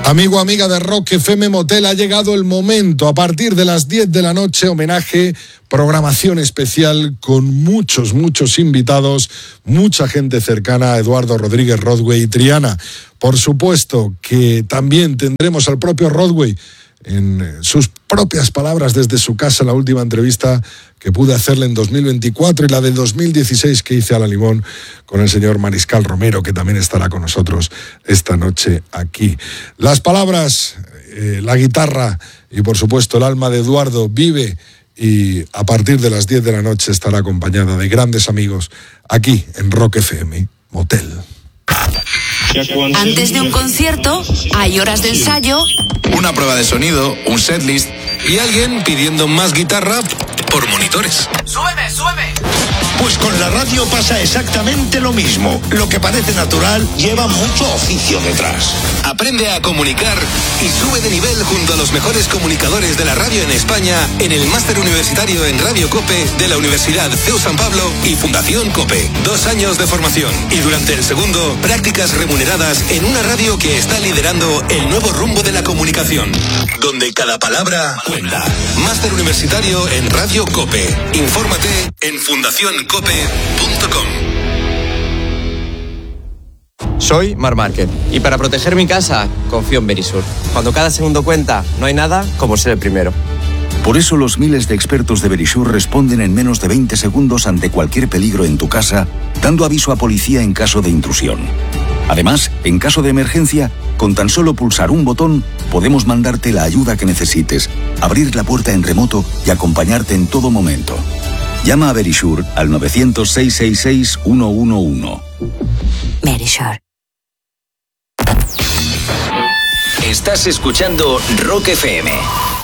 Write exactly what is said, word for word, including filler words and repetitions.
Amigo, amiga de Rock F M Motel, ha llegado el momento. A partir de las diez de la noche, homenaje, programación especial con muchos, muchos invitados, mucha gente cercana a Eduardo Rodríguez Rodway y Triana. Por supuesto que también tendremos al propio Rodway en sus propias palabras desde su casa, la última entrevista que pude hacerle en dos mil veinticuatro y la de dos mil dieciséis que hice a La Limón con el señor Mariscal Romero, que también estará con nosotros esta noche aquí. Las palabras, eh, la guitarra y por supuesto el alma de Eduardo vive, y a partir de las diez de la noche estará acompañada de grandes amigos aquí en Rock F M Motel. Antes de un concierto, hay horas de ensayo, una prueba de sonido, un setlist y alguien pidiendo más guitarra por monitores. ¡Súbeme, súbeme! Pues con la radio pasa exactamente lo mismo. Lo que parece natural lleva mucho oficio detrás. Aprende a comunicar y sube de nivel junto a los mejores comunicadores de la radio en España en el Máster Universitario en Radio COPE de la Universidad C E U San Pablo y Fundación COPE. Dos años de formación y durante el segundo, prácticas remuneradas en una radio que está liderando el nuevo rumbo de la comunicación, donde cada palabra cuenta. Máster Universitario en Radio COPE. Infórmate en fundación cope punto com. Soy Marc Márquez y para proteger mi casa confío en Verisur. Cuando cada segundo cuenta, no hay nada como ser el primero. Por eso los miles de expertos de Verisur responden en menos de veinte segundos ante cualquier peligro en tu casa, dando aviso a policía en caso de intrusión. Además, en caso de emergencia, con tan solo pulsar un botón, podemos mandarte la ayuda que necesites, abrir la puerta en remoto y acompañarte en todo momento. Llama a Verisur al nueve cero cero, seis seis seis, uno uno uno. Verisur. Estás escuchando Rock F M.